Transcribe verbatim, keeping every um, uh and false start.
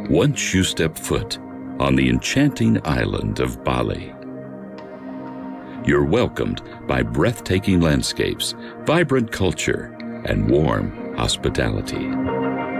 once you step foot on the enchanting island of Bali. You're welcomed by breathtaking landscapes, vibrant culture, and warm hospitality.